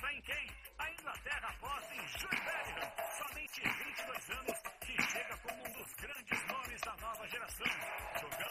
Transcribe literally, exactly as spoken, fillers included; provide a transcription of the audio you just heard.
apostar em quem? A Inglaterra aposta em Jude Bellingham, somente vinte e dois anos, que chega como um dos grandes nomes da nova geração. Jogando